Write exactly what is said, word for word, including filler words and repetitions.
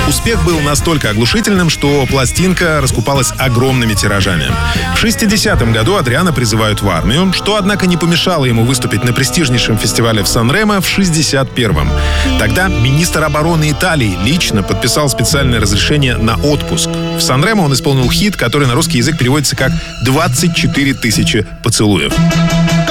Успех был настолько оглушительным, что пластинка раскупалась огромными тиражами. В шестидесятом году Адриано призывают в армию, что, однако, не помешало ему выступить на престижнейшем фестивале в Сан-Ремо в шестьдесят первом. Тогда министр обороны Италии лично подписал специальное разрешение на отпуск. В Сан-Ремо он исполнил хит, который на русский язык переводится как «двадцать четыре тысячи поцелуев».